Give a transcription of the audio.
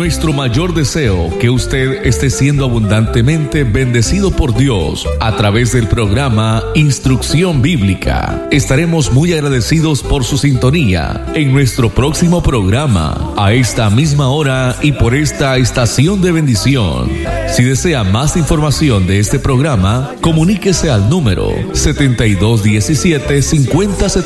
nuestro mayor deseo que usted esté siendo abundantemente bendecido por Dios a través del programa Instrucción Bíblica. Estaremos muy agradecidos por su sintonía en nuestro próximo programa, a esta misma hora y por esta estación de bendición. Si desea más información de este programa, comuníquese al número 7217-5070.